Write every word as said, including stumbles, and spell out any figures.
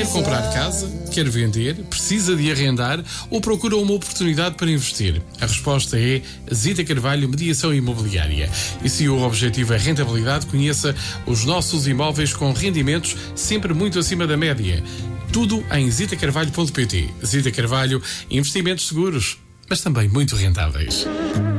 Quer comprar casa? Quer vender? Precisa de arrendar? Ou procura uma oportunidade para investir? A resposta é Zita Carvalho Mediação Imobiliária. E se o objetivo é rentabilidade, conheça os nossos imóveis com rendimentos sempre muito acima da média. Tudo em zita carvalho ponto pt. Zita Carvalho, investimentos seguros, mas também muito rentáveis.